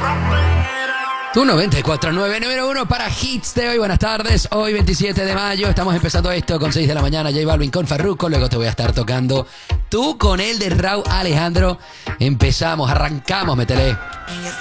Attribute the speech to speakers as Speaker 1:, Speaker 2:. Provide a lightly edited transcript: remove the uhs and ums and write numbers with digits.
Speaker 1: Tu 94.9, número 1 para hits de hoy. Buenas tardes, hoy 27 de mayo. Estamos empezando esto con 6 de la mañana. J Balvin con Farruko. Luego te voy a estar tocando Tú con él de Rauw Alejandro. Empezamos, arrancamos, métele.
Speaker 2: Ella